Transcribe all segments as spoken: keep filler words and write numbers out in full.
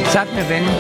Sag mir, wenn.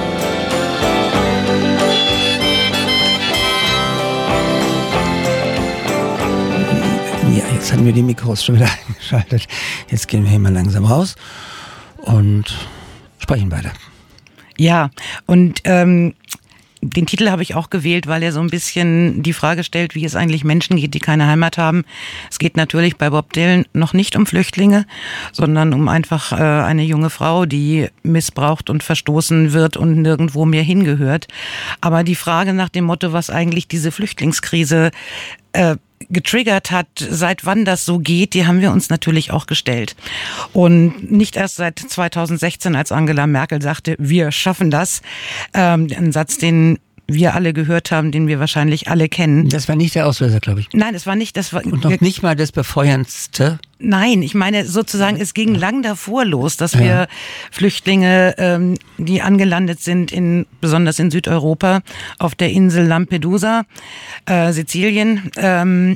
Ja, jetzt hatten wir die Mikros schon wieder eingeschaltet. Jetzt gehen wir hier mal langsam raus und sprechen weiter. Ja, und ähm, den Titel habe ich auch gewählt, weil er so ein bisschen die Frage stellt, wie es eigentlich Menschen geht, die keine Heimat haben. Es geht natürlich bei Bob Dylan noch nicht um Flüchtlinge, sondern um einfach äh, eine junge Frau, die missbraucht und verstoßen wird und nirgendwo mehr hingehört. Aber die Frage nach dem Motto, was eigentlich diese Flüchtlingskrise äh, getriggert hat, seit wann das so geht, die haben wir uns natürlich auch gestellt. Und nicht erst seit zweitausendsechzehn, als Angela Merkel sagte, wir schaffen das. Ähm, ein Satz, den wir alle gehört haben, den wir wahrscheinlich alle kennen. Das war nicht der Auslöser, glaube ich. Nein, das war nicht, das war... Und noch nicht mal das Befeuerndste. Nein, ich meine sozusagen, es ging ja. lang davor los, dass ja. wir Flüchtlinge, ähm, die angelandet sind, in besonders in Südeuropa, auf der Insel Lampedusa, äh, Sizilien, ähm,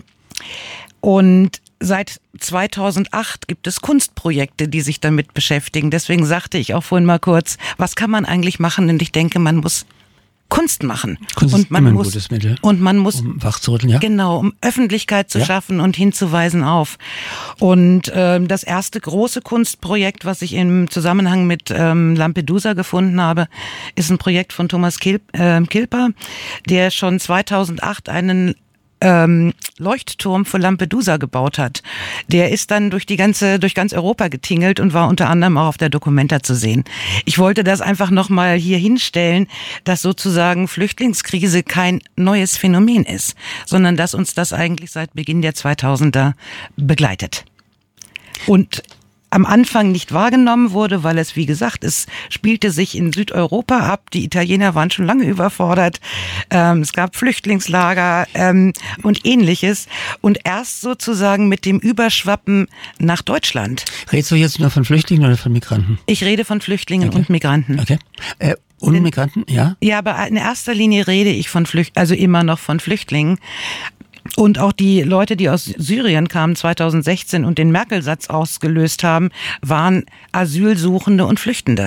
und seit zweitausendacht gibt es Kunstprojekte, die sich damit beschäftigen. Deswegen sagte ich auch vorhin mal kurz, was kann man eigentlich machen? Und ich denke, man muss Kunst machen. Kunst und ist man immer ein muss, gutes Mittel, und man muss, um wachzurütteln, ja? Genau, um Öffentlichkeit zu ja. schaffen und hinzuweisen auf. Und äh, das erste große Kunstprojekt, was ich im Zusammenhang mit ähm, Lampedusa gefunden habe, ist ein Projekt von Thomas Kilp, äh, Kilper, der schon zweitausendacht einen ähm, Leuchtturm für Lampedusa gebaut hat. Der ist dann durch die ganze, durch ganz Europa getingelt und war unter anderem auch auf der Documenta zu sehen. Ich wollte das einfach nochmal hier hinstellen, dass sozusagen Flüchtlingskrise kein neues Phänomen ist, sondern dass uns das eigentlich seit Beginn der zweitausender begleitet. Und am Anfang nicht wahrgenommen wurde, weil es, wie gesagt, es spielte sich in Südeuropa ab. Die Italiener waren schon lange überfordert. Ähm, es gab Flüchtlingslager ähm, und Ähnliches. Und erst sozusagen mit dem Überschwappen nach Deutschland. Redest du jetzt nur von Flüchtlingen oder von Migranten? Ich rede von Flüchtlingen okay. und Migranten. Okay. Äh, und Migranten, ja? Ja, aber in erster Linie rede ich von Flüchtlingen, also immer noch von Flüchtlingen. Und auch die Leute, die aus Syrien kamen zweitausendsechzehn und den Merkel-Satz ausgelöst haben, waren Asylsuchende und Flüchtende.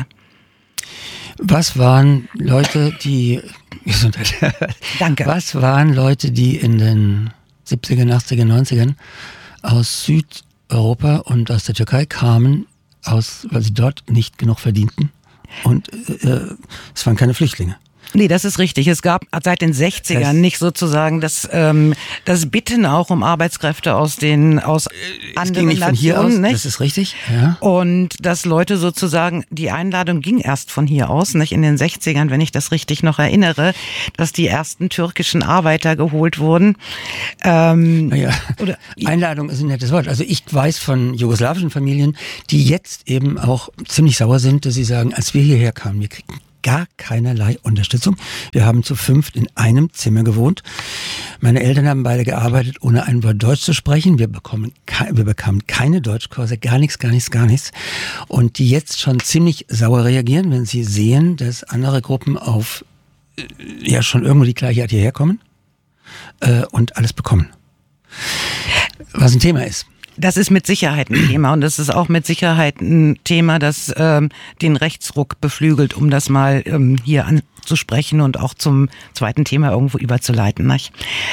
Was waren Leute, die... Gesundheit. Danke. Was waren Leute, die in den siebzigern, achtzigern, neunzigern aus Südeuropa und aus der Türkei kamen, aus, weil sie dort nicht genug verdienten? Und äh, es waren keine Flüchtlinge. Nee, das ist richtig. Es gab seit den sechzigern das nicht sozusagen das, ähm, das Bitten auch um Arbeitskräfte aus den aus anderen ging nicht Nationen. Von hier aus, nicht? Das ist richtig. Ja. Und dass Leute sozusagen, die Einladung ging erst von hier aus, nicht in den sechzigern, wenn ich das richtig noch erinnere, dass die ersten türkischen Arbeiter geholt wurden. Ähm, naja, oder, Einladung ist ein nettes Wort. Also ich weiß von jugoslawischen Familien, die jetzt eben auch ziemlich sauer sind, dass sie sagen, als wir hierher kamen, wir kriegen gar keinerlei Unterstützung. Wir haben zu fünft in einem Zimmer gewohnt. Meine Eltern haben beide gearbeitet, ohne ein Wort Deutsch zu sprechen. Wir bekommen, wir bekamen keine Deutschkurse, gar nichts, gar nichts, gar nichts. Und die jetzt schon ziemlich sauer reagieren, wenn sie sehen, dass andere Gruppen auf ja schon irgendwo die gleiche Art hierher kommen äh, und alles bekommen. Was ein Thema ist. Das ist mit Sicherheit ein Thema und das ist auch mit Sicherheit ein Thema, das ähm, den Rechtsruck beflügelt, um das mal ähm, hier anzusprechen und auch zum zweiten Thema irgendwo überzuleiten. Nicht?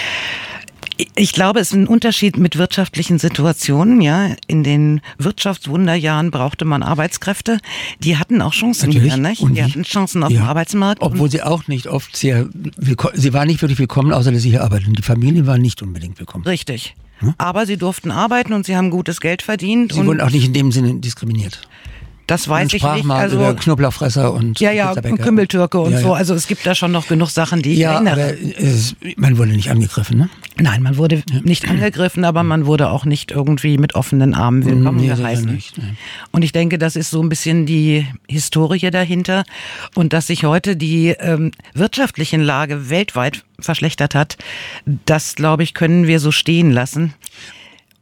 Ich glaube, es ist ein Unterschied mit wirtschaftlichen Situationen. Ja, in den Wirtschaftswunderjahren brauchte man Arbeitskräfte. Die hatten auch Chancen hier, nicht? Die hatten Chancen auf ja. dem Arbeitsmarkt. Obwohl sie auch nicht oft sehr willkommen, sie waren nicht wirklich willkommen, außer dass sie hier arbeiten. Die Familien waren nicht unbedingt willkommen. Richtig. Aber sie durften arbeiten und sie haben gutes Geld verdient. Sie und wurden auch nicht in dem Sinne diskriminiert. Das weiß ich sprach nicht. Mal also über Knoblauchfresser und ja, ja, Kümmeltürke und ja, so. Ja. Also es gibt da schon noch genug Sachen, die ich ja, erinnere. Aber es, man wurde nicht angegriffen, ne? Nein, man wurde ja. nicht angegriffen, aber man wurde auch nicht irgendwie mit offenen Armen willkommen nee, geheißen. Nicht, nee. Und ich denke, das ist so ein bisschen die Historie dahinter und dass sich heute die ähm, wirtschaftliche Lage weltweit verschlechtert hat, das, glaube ich, können wir so stehen lassen.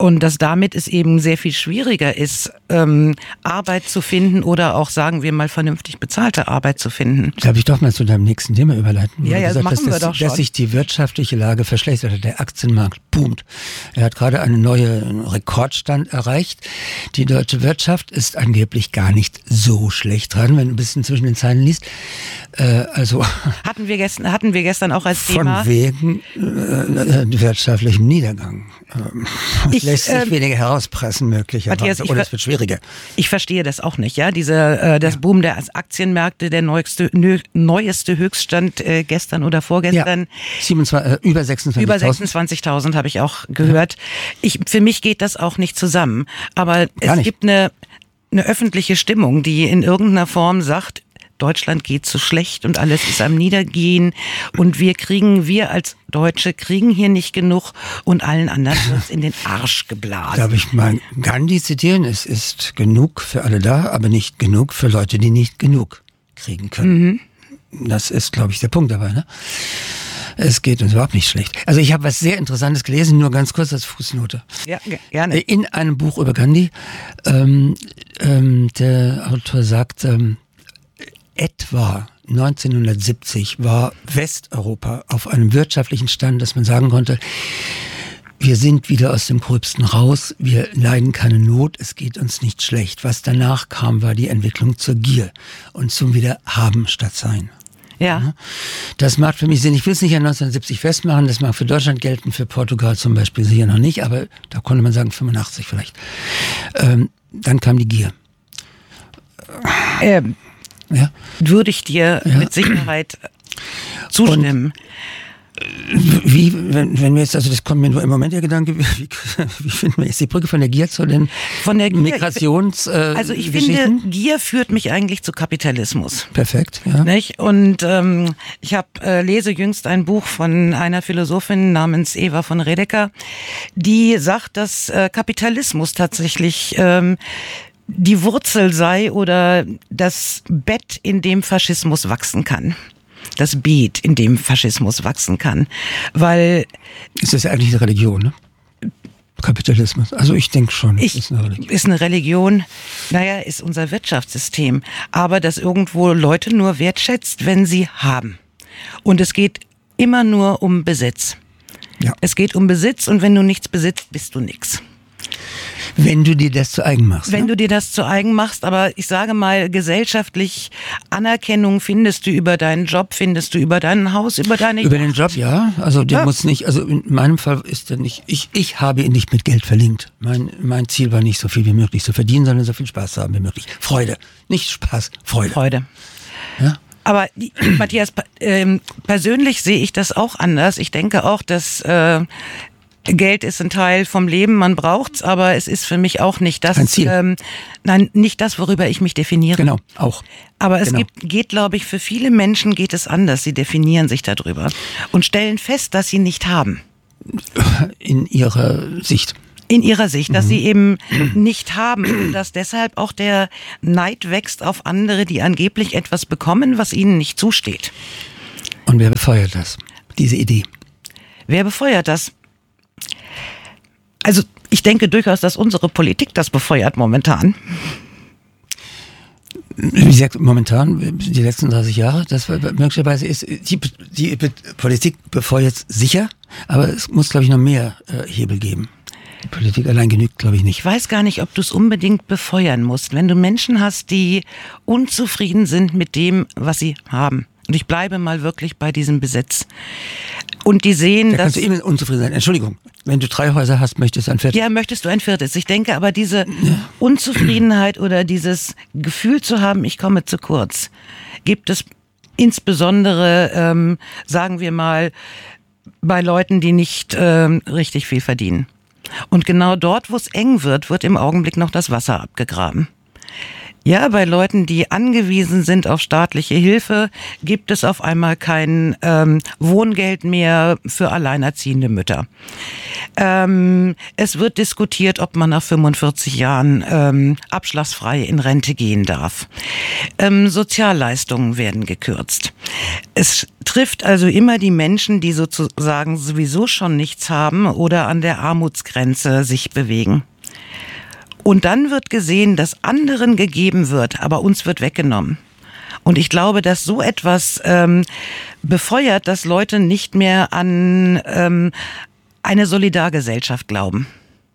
Und dass damit es eben sehr viel schwieriger ist, ähm, Arbeit zu finden oder auch, sagen wir mal, vernünftig bezahlte Arbeit zu finden. Darf ich doch mal zu deinem nächsten Thema überleiten? Ja, ja, gesagt, machen dass, wir dass, doch schon. Dass sich die wirtschaftliche Lage verschlechtert hat. Der Aktienmarkt boomt. Er hat gerade einen neuen Rekordstand erreicht. Die deutsche Wirtschaft ist angeblich gar nicht so schlecht dran, wenn du ein bisschen zwischen den Zeilen liest. Äh, also hatten wir gestern, hatten wir gestern auch als von Thema. Von wegen äh, wirtschaftlichem Niedergang. Ähm, ich, lässt sich äh, weniger herauspressen möglicherweise. Matthias, Oder es wird schwieriger. Ich verstehe das auch nicht, ja. Diese, äh, das ja. Boom der Aktienmärkte, der neueste, nö, neueste Höchststand äh, gestern oder vorgestern. Ja, siebenundzwanzig, äh, über sechsundzwanzigtausend. Über sechsundzwanzigtausend habe ich auch gehört. Ja. Ich, für mich geht das auch nicht zusammen. Aber Gar es nicht. gibt eine, eine öffentliche Stimmung, die in irgendeiner Form sagt, Deutschland geht so schlecht und alles ist am Niedergehen und wir kriegen, wir als Deutsche kriegen hier nicht genug und allen anderen wird es in den Arsch geblasen. Darf ich mal Gandhi zitieren? Es ist genug für alle da, aber nicht genug für Leute, die nicht genug kriegen können. Mhm. Das ist, glaube ich, der Punkt dabei, ne? Es geht uns überhaupt nicht schlecht. Also ich habe was sehr Interessantes gelesen, nur ganz kurz als Fußnote. Ja, gerne. In einem Buch über Gandhi, ähm, ähm, der Autor sagt, ähm, etwa neunzehnhundertsiebzig war Westeuropa auf einem wirtschaftlichen Stand, dass man sagen konnte, wir sind wieder aus dem Gröbsten raus, wir leiden keine Not, es geht uns nicht schlecht. Was danach kam, war die Entwicklung zur Gier und zum Wiederhaben statt Sein. Ja. Das macht für mich Sinn. Ich will es nicht an neunzehnhundertsiebzig festmachen, das mag für Deutschland gelten, für Portugal zum Beispiel sicher noch nicht, aber da konnte man sagen fünfundachtzig vielleicht. Ähm, dann kam die Gier. Ähm. Ja. Würde ich dir ja. mit Sicherheit zustimmen. Und wie, wenn, wenn wir jetzt, also das kommt mir nur im Moment der Gedanke, wie, wie finden wir jetzt die Brücke von der Gier zu den von der Gier, Migrations äh, Also ich finde, Gier führt mich eigentlich zu Kapitalismus. Perfekt, ja. Nicht? Und ähm, ich hab, äh, lese jüngst ein Buch von einer Philosophin namens Eva von Redeker, die sagt, dass äh, Kapitalismus tatsächlich ähm, die Wurzel sei oder das Bett, in dem Faschismus wachsen kann. Das Beet, in dem Faschismus wachsen kann. Weil... Es ist ja eigentlich eine Religion, ne? Kapitalismus. Also ich denke schon, es ist eine Religion. Ist eine Religion, naja, ist unser Wirtschaftssystem. Aber das irgendwo Leute nur wertschätzt, wenn sie haben. Und es geht immer nur um Besitz. Ja. Es geht um Besitz und wenn du nichts besitzt, bist du nichts. Wenn du dir das zu eigen machst. Wenn ne? du dir das zu eigen machst, aber ich sage mal, gesellschaftlich Anerkennung findest du über deinen Job, findest du über dein Haus, über deine... Über den Job, ja. Also der ja. muss nicht, also in meinem Fall ist er nicht, ich, ich habe ihn nicht mit Geld verlinkt. Mein, mein Ziel war nicht so viel wie möglich zu verdienen, sondern so viel Spaß zu haben wie möglich. Freude. Nicht Spaß, Freude. Freude. Ja. Aber die, Matthias, äh, persönlich sehe ich das auch anders. Ich denke auch, dass... Äh, Geld ist ein Teil vom Leben, man braucht's, aber es ist für mich auch nicht das, ein Ziel. Ähm, nein, nicht das, worüber ich mich definiere. Genau, auch. Aber es genau. gibt, geht, glaube ich, für viele Menschen geht es anders. Sie definieren sich darüber und stellen fest, dass sie nicht haben. In ihrer Sicht. In ihrer Sicht, dass mhm. sie eben nicht haben und dass deshalb auch der Neid wächst auf andere, die angeblich etwas bekommen, was ihnen nicht zusteht. Und wer befeuert das? Diese Idee? Wer befeuert das? Also ich denke durchaus, dass unsere Politik das befeuert momentan. Wie gesagt, momentan, die letzten dreißig Jahre, das möglicherweise ist, die, die Politik befeuert sicher, aber es muss, glaube ich, noch mehr äh, Hebel geben. Die Politik allein genügt, glaube ich, nicht. Ich weiß gar nicht, ob du es unbedingt befeuern musst. Wenn du Menschen hast, die unzufrieden sind mit dem, was sie haben. Und ich bleibe mal wirklich bei diesem Besitz. Und die sehen, da dass... kannst du eben unzufrieden sein. Entschuldigung, wenn du drei Häuser hast, möchtest du ein viertes. Ja, möchtest du ein viertes. Ich denke aber, diese Unzufriedenheit oder dieses Gefühl zu haben, ich komme zu kurz, gibt es insbesondere, ähm, sagen wir mal, bei Leuten, die nicht ähm, richtig viel verdienen. Und genau dort, wo es eng wird, wird im Augenblick noch das Wasser abgegraben. Ja, bei Leuten, die angewiesen sind auf staatliche Hilfe, gibt es auf einmal kein ähm, Wohngeld mehr für alleinerziehende Mütter. Ähm, es wird diskutiert, ob man nach fünfundvierzig Jahren ähm, abschlagsfrei in Rente gehen darf. Ähm, Sozialleistungen werden gekürzt. Es trifft also immer die Menschen, die sozusagen sowieso schon nichts haben oder an der Armutsgrenze sich bewegen. Und dann wird gesehen, dass anderen gegeben wird, aber uns wird weggenommen. Und ich glaube, dass so etwas ähm, befeuert, dass Leute nicht mehr an ähm, eine Solidargesellschaft glauben.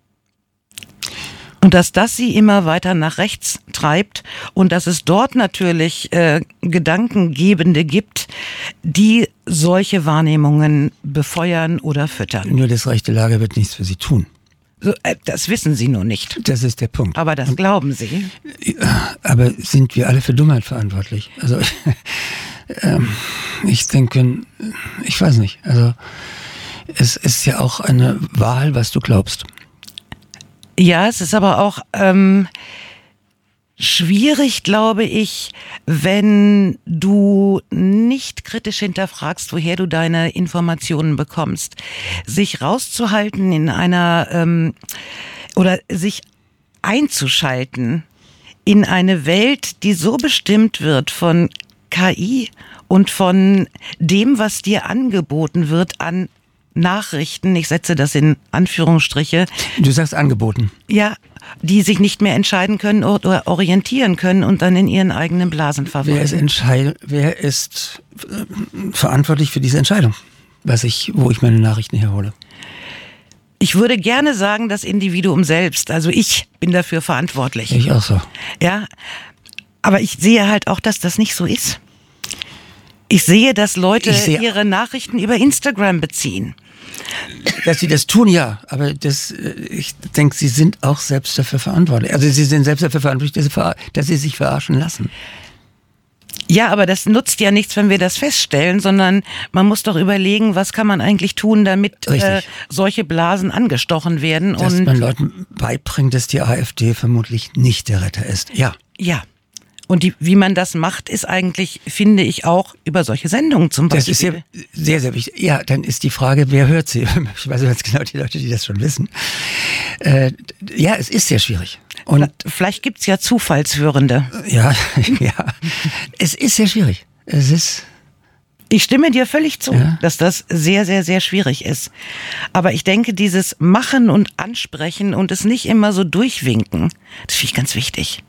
Und dass das sie immer weiter nach rechts treibt und dass es dort natürlich äh, Gedankengebende gibt, die solche Wahrnehmungen befeuern oder füttern. Nur das rechte Lager wird nichts für sie tun. So, äh, das wissen sie nur nicht. Das ist der Punkt. Aber das und, glauben sie. Aber sind wir alle für Dummheit verantwortlich? Also ähm, ich denke, ich weiß nicht. Also es ist ja auch eine Wahl, was du glaubst. Ja, es ist aber auch ähm, schwierig, glaube ich, wenn du nicht kritisch hinterfragst, woher du deine Informationen bekommst. Sich rauszuhalten in einer ähm, oder sich einzuschalten in eine Welt, die so bestimmt wird von K I und von dem, was dir angeboten wird an Nachrichten, ich setze das in Anführungsstriche. Du sagst angeboten. Ja, die sich nicht mehr entscheiden können oder orientieren können und dann in ihren eigenen Blasen verweilen. Wer ist, entscheid- wer ist äh, verantwortlich für diese Entscheidung, was ich, wo ich meine Nachrichten herhole? Ich würde gerne sagen, das Individuum selbst. Also ich bin dafür verantwortlich. Ich auch so. Ja, aber ich sehe halt auch, dass das nicht so ist. Ich sehe, dass Leute sehe, ihre Nachrichten über Instagram beziehen. Dass sie das tun, ja, aber das, ich denke, sie sind auch selbst dafür verantwortlich. Also sie sind selbst dafür verantwortlich, dass sie, ver- dass sie sich verarschen lassen. Ja, aber das nutzt ja nichts, wenn wir das feststellen, sondern man muss doch überlegen, was kann man eigentlich tun, damit äh, solche Blasen angestochen werden. Dass und man Leuten beibringt, dass die AfD vermutlich nicht der Retter ist. Ja. Ja. Und die, wie man das macht, ist eigentlich, finde ich, auch über solche Sendungen zum Beispiel. Das ist sehr, sehr, sehr wichtig. Ja, dann ist die Frage, wer hört sie? Ich weiß jetzt genau die Leute, die das schon wissen. Äh, ja, es ist sehr schwierig. Und vielleicht gibt's ja Zufallshörende. Ja, ja. Es ist sehr schwierig. Es ist... Ich stimme dir völlig zu, ja, dass das sehr, sehr, sehr schwierig ist. Aber ich denke, dieses Machen und Ansprechen und es nicht immer so durchwinken, das finde ich ganz wichtig.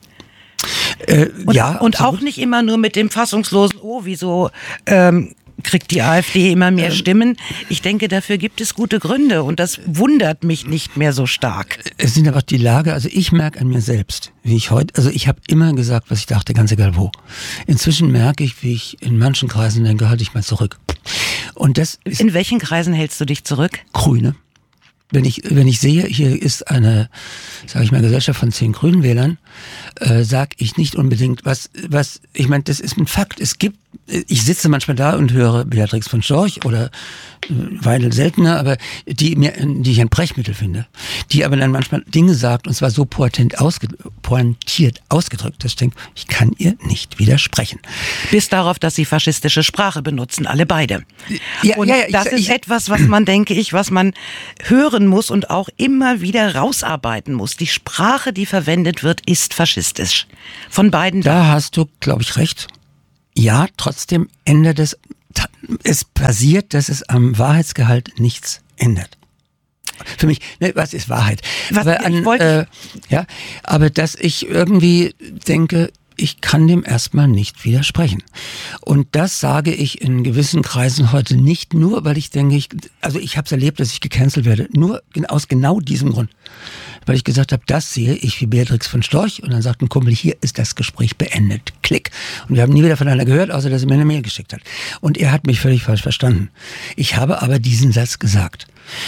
Äh, und, ja, und auch nicht immer nur mit dem fassungslosen, oh, wieso ähm, kriegt die AfD immer mehr ähm, Stimmen. Ich denke, dafür gibt es gute Gründe und das wundert mich nicht mehr so stark. Es sind aber die Lage, also ich merke an mir selbst, wie ich heute, also ich habe immer gesagt, was ich dachte, ganz egal wo. Inzwischen merke ich, wie ich in manchen Kreisen denke, halte ich mal zurück. Und das ist in welchen Kreisen hältst du dich zurück? Grüne. Wenn ich, wenn ich sehe, hier ist eine, sage ich mal, Gesellschaft von zehn Grünenwählern, äh, sage ich nicht unbedingt, was, was, ich meine, das ist ein Fakt. Es gibt, ich sitze manchmal da und höre Beatrix von Storch oder äh, Weidel seltener, aber die mir, die ich ein Brechmittel finde, die aber dann manchmal Dinge sagt und zwar so pointiert, ausge, pointiert ausgedrückt, dass ich denke, ich kann ihr nicht widersprechen. Bis darauf, dass sie faschistische Sprache benutzen, alle beide. Ja, und ja, ja, das ich, ist ich, etwas, was man, denke ich, was man hören muss und auch immer wieder rausarbeiten muss. Die Sprache, die verwendet wird, ist faschistisch. Von beiden. Da hast du, glaube ich, recht. Ja, trotzdem ändert es, es passiert, dass es am Wahrheitsgehalt nichts ändert. Für mich, ne, was ist Wahrheit? Was, aber, an, äh, ja, aber dass ich irgendwie denke, ich kann dem erstmal nicht widersprechen. Und das sage ich in gewissen Kreisen heute nicht nur, weil ich denke, ich, also ich habe es erlebt, dass ich gecancelt werde, nur aus genau diesem Grund. Weil ich gesagt habe, das sehe ich wie Beatrix von Storch. Und dann sagt ein Kumpel, hier ist das Gespräch beendet. Klick. Und wir haben nie wieder voneinander gehört, außer dass er mir eine Mail geschickt hat. Und er hat mich völlig falsch verstanden. Ich habe aber diesen Satz gesagt.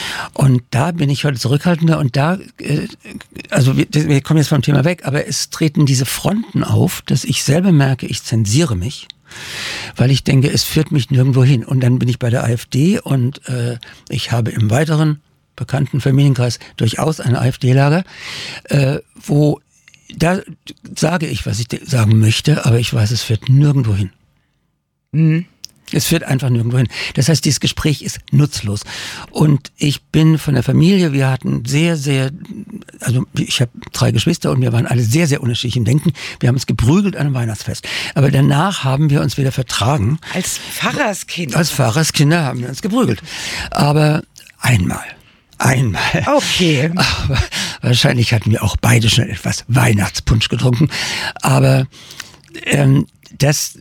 Und da bin ich heute zurückhaltender und da, äh, also wir, wir kommen jetzt vom Thema weg, aber es treten diese Fronten auf, dass ich selber merke, ich zensiere mich, weil ich denke, es führt mich nirgendwo hin. Und dann bin ich bei der AfD und äh, ich habe im weiteren bekannten Familienkreis durchaus ein AfD-Lager, äh, wo da sage ich, was ich sagen möchte, aber ich weiß, es führt nirgendwo hin. Mhm. Es führt einfach nirgendwo hin. Das heißt, dieses Gespräch ist nutzlos. Und ich bin von der Familie, wir hatten sehr, sehr, also ich habe drei Geschwister und wir waren alle sehr, sehr unterschiedlich im Denken. Wir haben uns geprügelt an einem Weihnachtsfest. Aber danach haben wir uns wieder vertragen. Als Pfarrerskinder? Als Pfarrerskinder haben wir uns geprügelt. Aber einmal. Einmal. Okay. Aber wahrscheinlich hatten wir auch beide schon etwas Weihnachtspunsch getrunken. Aber ähm, das,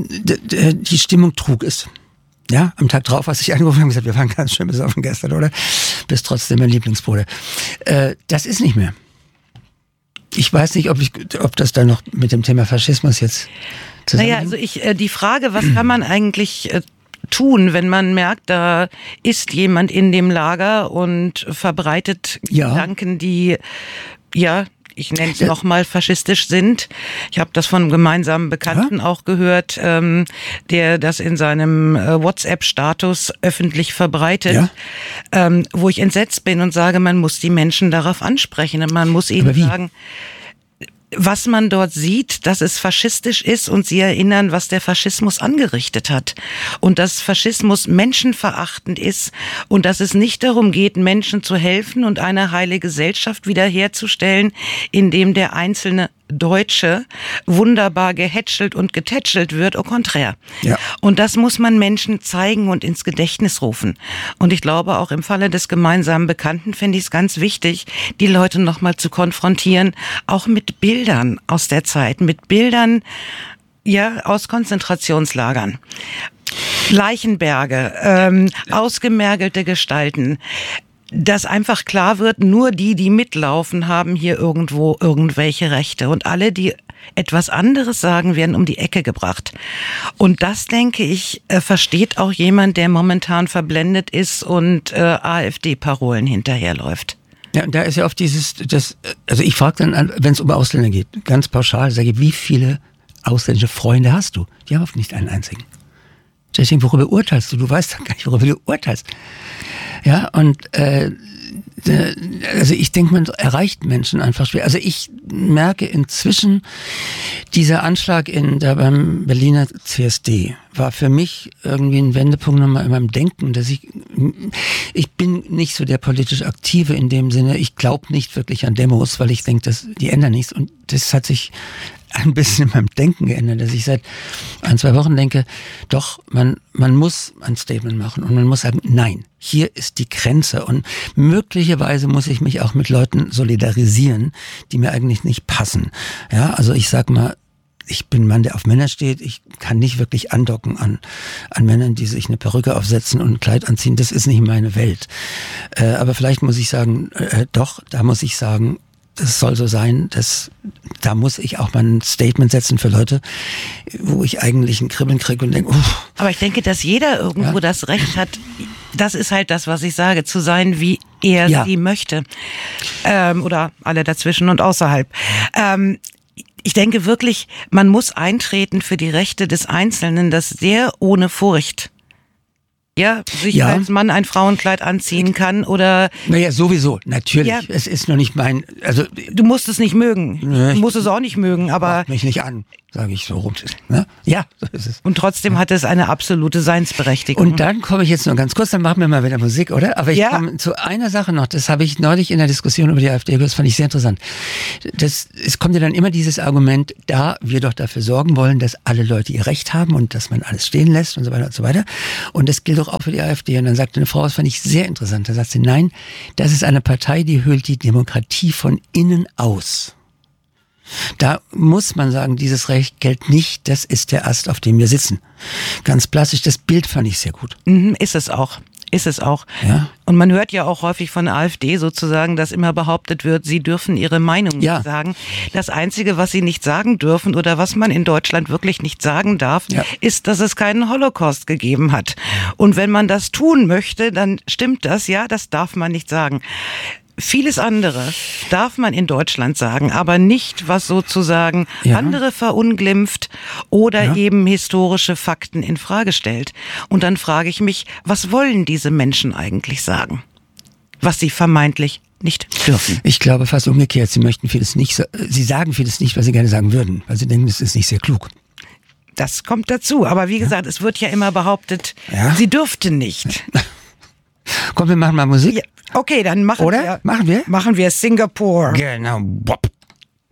d- die Stimmung trug es. Ja, am Tag drauf, als ich angerufen habe, gesagt, wir waren ganz schön besoffen gestern, oder? Bist trotzdem mein Lieblingsbruder. Äh, das ist nicht mehr. Ich weiß nicht, ob ich, ob das da noch mit dem Thema Faschismus jetzt zusammenhängt. Naja, also ich, äh, die Frage, was kann man eigentlich äh, tun, wenn man merkt, da ist jemand in dem Lager und verbreitet ja. Gedanken, die, ja, ich nenne es nochmal, faschistisch sind. Ich habe das von einem gemeinsamen Bekannten ja? auch gehört, ähm, der das in seinem äh, WhatsApp-Status öffentlich verbreitet, ja? ähm, wo ich entsetzt bin und sage, man muss die Menschen darauf ansprechen und man muss ihnen sagen, was man dort sieht, dass es faschistisch ist und sie erinnern, was der Faschismus angerichtet hat. Und dass Faschismus menschenverachtend ist und dass es nicht darum geht, Menschen zu helfen und eine heile Gesellschaft wiederherzustellen, indem der einzelne Deutsche wunderbar gehätschelt und getätschelt wird, au contraire. Ja. Und das muss man Menschen zeigen und ins Gedächtnis rufen. Und ich glaube, auch im Falle des gemeinsamen Bekannten finde ich es ganz wichtig, die Leute nochmal zu konfrontieren, auch mit Bildern aus der Zeit, mit Bildern, ja, aus Konzentrationslagern. Leichenberge, ähm, ausgemergelte Gestalten. Dass einfach klar wird, nur die, die mitlaufen, haben hier irgendwo irgendwelche Rechte. Und alle, die etwas anderes sagen, werden um die Ecke gebracht. Und das, denke ich, versteht auch jemand, der momentan verblendet ist und äh, AfD-Parolen hinterherläuft. Ja, und da ist ja oft dieses, das, also ich frage dann, wenn es um Ausländer geht, ganz pauschal, sage ich, wie viele ausländische Freunde hast du? Die haben oft nicht einen einzigen. Ich denke, worüber urteilst du? Du weißt doch gar nicht, worüber du urteilst. Ja, und äh, also ich denke, man erreicht Menschen einfach schwer. Also ich merke inzwischen, dieser Anschlag in da beim Berliner C S D war für mich irgendwie ein Wendepunkt nochmal in meinem Denken, dass ich, ich bin nicht so der politisch Aktive in dem Sinne, ich glaube nicht wirklich an Demos, weil ich denke, dass die ändern nichts und das hat sich ein bisschen in meinem Denken geändert, dass ich seit ein, zwei Wochen denke, doch, man, man muss ein Statement machen und man muss sagen, nein, hier ist die Grenze und möglicherweise muss ich mich auch mit Leuten solidarisieren, die mir eigentlich nicht passen. Ja, also ich sag mal, ich bin ein Mann, der auf Männer steht. Ich kann nicht wirklich andocken an, an Männern, die sich eine Perücke aufsetzen und ein Kleid anziehen. Das ist nicht meine Welt. Äh, aber vielleicht muss ich sagen, äh, doch, da muss ich sagen, das soll so sein, dass da muss ich auch mal ein Statement setzen für Leute, wo ich eigentlich ein Kribbeln kriege und denke, uff. Aber ich denke, dass jeder irgendwo ja. das Recht hat, das ist halt das, was ich sage, zu sein, wie er ja. sie möchte. Ähm, oder alle dazwischen und außerhalb. Ähm, ich denke wirklich, man muss eintreten für die Rechte des Einzelnen, das sehr ohne Furcht ja, sich ja. als Mann ein Frauenkleid anziehen kann oder... Naja, sowieso, natürlich. Ja. Es ist noch nicht mein... Also du musst es nicht mögen. Nee, du musst es auch nicht mögen, aber... Mich nicht an, sage ich so rum. Ne? Ja, so ist es. Und trotzdem ja. hat es eine absolute Seinsberechtigung. Und dann komme ich jetzt nur ganz kurz, dann machen wir mal wieder Musik, oder? Aber ich ja. komme zu einer Sache noch, das habe ich neulich in der Diskussion über die AfD gehört, das fand ich sehr interessant. Das, es kommt ja dann immer dieses Argument, da wir doch dafür sorgen wollen, dass alle Leute ihr Recht haben und dass man alles stehen lässt und so weiter und so weiter. Und das gilt doch auch für die AfD. Und dann sagte eine Frau, das fand ich sehr interessant, da sagte sie, nein, das ist eine Partei, die hüllt die Demokratie von innen aus. Da muss man sagen, dieses Recht gilt nicht, das ist der Ast, auf dem wir sitzen. Ganz plastisch, das Bild fand ich sehr gut. Mhm, ist es auch. Ist es auch. Ja. Und man hört ja auch häufig von der AfD sozusagen, dass immer behauptet wird, sie dürfen ihre Meinung ja. nicht sagen. Das Einzige, was sie nicht sagen dürfen oder was man in Deutschland wirklich nicht sagen darf, ja. ist, dass es keinen Holocaust gegeben hat. Und wenn man das tun möchte, dann stimmt das, ja, das darf man nicht sagen. Vieles andere darf man in Deutschland sagen, aber nicht, was sozusagen ja. andere verunglimpft oder ja. eben historische Fakten in Frage stellt. Und dann frage ich mich, was wollen diese Menschen eigentlich sagen, was sie vermeintlich nicht dürfen? Ich glaube fast umgekehrt. Sie möchten vieles nicht, sie sagen vieles nicht, was sie gerne sagen würden, weil sie denken, es ist nicht sehr klug. Das kommt dazu. Aber wie gesagt, ja. es wird ja immer behauptet, ja. sie dürfte nicht. Komm, wir machen mal Musik. Ja. Okay, dann machen Oder? wir. Machen wir? Machen wir Singapore. Genau. Bop.